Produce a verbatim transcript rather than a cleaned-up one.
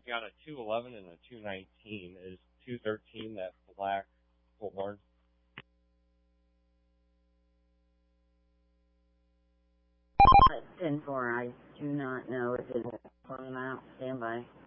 I've got a two eleven and a two nineteen. Is two thirteen that black Ford? ten four, I do not know if it's on out. Stand by.